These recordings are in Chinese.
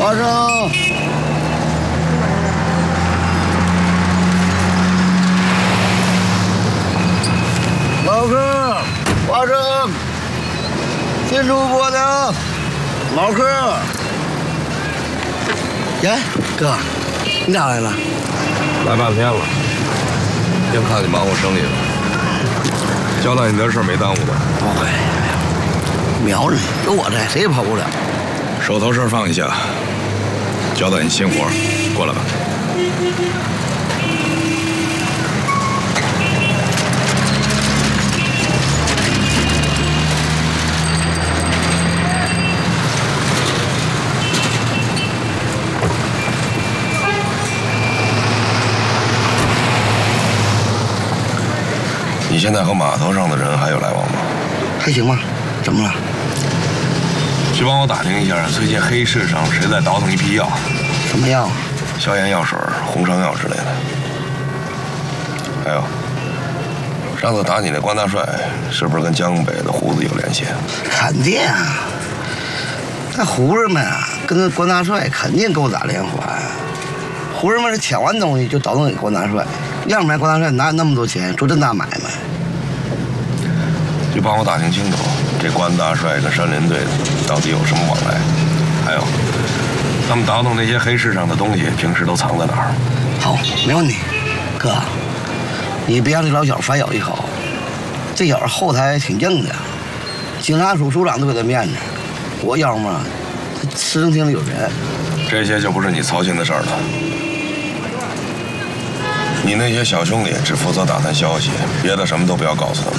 花生，老哥，花生，新主播的老哥。耶，哥，你咋来了？ 来半天了，净看你忙活生意了。交代你的事没耽误吧？ 不会，瞄着你，有我在，谁也跑不了。 手头事放一下，交代你新活，过来吧。你现在和码头上的人还有来往吗？ 还行吧，怎么了？ 去帮我打听一下，最近黑市上谁在倒腾一批药？ 什么药？ 消炎药水、红伤药之类的。还有，上次打你那关大帅，是不是跟江北的胡子有联系？ 肯定啊，那胡子们啊，跟那关大帅肯定勾打连环。胡子们是抢完东西就倒腾给关大帅，要不然关大帅哪有那么多钱做这大买卖？ 就帮我打听清楚，这关大帅跟山林队到底有什么往来？还有，他们倒腾那些黑市上的东西，平时都藏在哪儿？ 好，没问题。哥，你别让这老小反咬一口，这小子后台挺硬的，警察署署长都给他面子。我要嘛，市政厅里有人。 这些就不是你操心的事儿了。你那些小兄弟只负责打探消息，别的什么都不要告诉他们。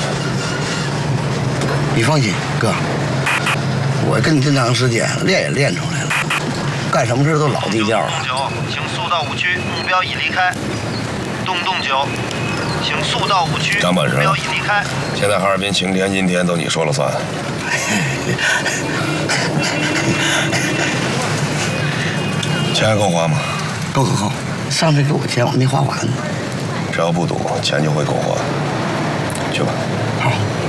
你放心，哥，我跟你这么长时间练也练出来了，干什么事都老地调了。 洞9，请速到5区，目标已离开。洞9，请速到5区， 张本事， 目标已离开。 现在哈尔滨晴天阴天都你说了算。钱还够花吗？ 够。上次给我钱我没花完呢。 只要不赌，钱就会够花。去吧。 好。